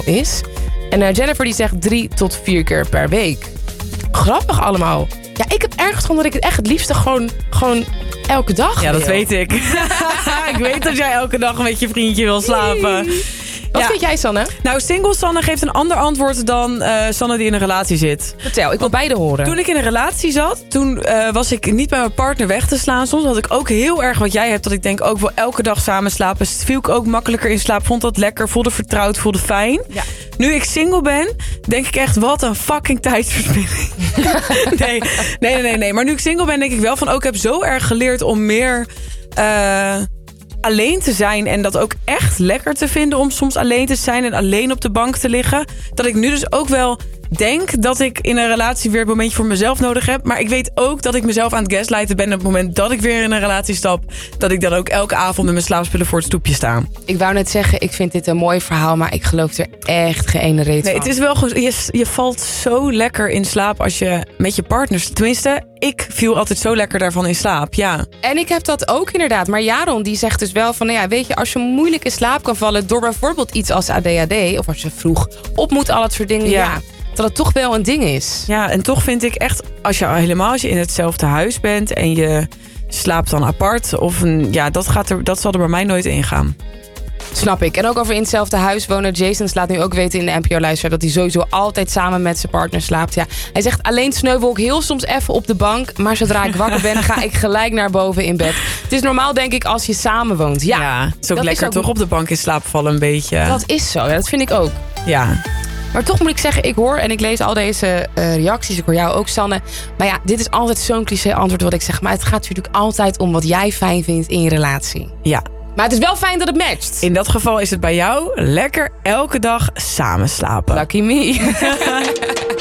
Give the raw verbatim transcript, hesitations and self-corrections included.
is. En uh, Jennifer die zegt drie tot vier keer per week. Grappig allemaal. Ja, ik heb ergens gewoon dat ik het echt het liefste gewoon, gewoon elke dag Ja, wil. dat weet ik. Ik weet dat jij elke dag met je vriendje wil slapen. Wat Ja. vind jij, Sanne? Nou, single Sanne geeft een ander antwoord dan uh, Sanne die in een relatie zit. Vertel, ik wil beide horen. Toen ik in een relatie zat, toen uh, was ik niet bij mijn partner weg te slaan. Soms had ik ook heel erg wat jij hebt. Dat ik denk, ook wil elke dag samen slapen. Dus viel ik ook makkelijker in slaap. Vond dat lekker, voelde vertrouwd, voelde fijn. Ja. Nu ik single ben, denk ik echt, wat een fucking tijdsverspilling. nee, nee, nee, nee, nee. Maar nu ik single ben, denk ik wel van, ook ik heb zo erg geleerd om meer... Uh, alleen te zijn en dat ook echt lekker te vinden om soms alleen te zijn en alleen op de bank te liggen. Dat ik nu dus ook wel denk dat ik in een relatie weer een momentje voor mezelf nodig heb. Maar ik weet ook dat ik mezelf aan het gaslighten ben op het moment dat ik weer in een relatie stap. Dat ik dan ook elke avond met mijn slaapspullen voor het stoepje sta. Ik wou net zeggen, ik vind dit een mooi verhaal, maar ik geloof er echt geen ene reet Nee, van. het is wel gewoon, je, je valt zo lekker in slaap als je met je partners. Tenminste, ik viel altijd zo lekker daarvan in slaap, ja. En ik heb dat ook inderdaad. Maar Jaron die zegt dus wel van... Nou ja, weet je, als je moeilijk in slaap kan vallen... door bijvoorbeeld iets als A D H D... of als je vroeg op moet, al dat soort dingen... Ja. ja, dat het toch wel een ding is. Ja, en toch vind ik echt... als je helemaal als je in hetzelfde huis bent... en je slaapt dan apart... of een, ja, dat, gaat er, dat zal er bij mij nooit ingaan. Snap ik. En ook over in hetzelfde huis wonen. Jason laat nu ook weten in de N P O-luisteraar... dat hij sowieso altijd samen met zijn partner slaapt. Ja. Hij zegt, alleen sneuvel ik heel soms even op de bank... maar zodra ik wakker ben, ga ik gelijk naar boven in bed. Het is normaal, denk ik, als je samen woont. Ja, Ja, het is ook dat lekker is ook- toch op de bank in slaap vallen een beetje. dat is zo. Ja, dat vind ik ook. Ja. Maar toch moet ik zeggen, ik hoor en ik lees al deze uh, reacties. Ik hoor jou ook, Sanne. Maar ja, dit is altijd zo'n cliché antwoord wat ik zeg. Maar het gaat natuurlijk altijd om wat jij fijn vindt in je relatie. Ja. Maar het is wel fijn dat het matcht. In dat geval is het bij jou lekker elke dag samen slapen. Lucky me.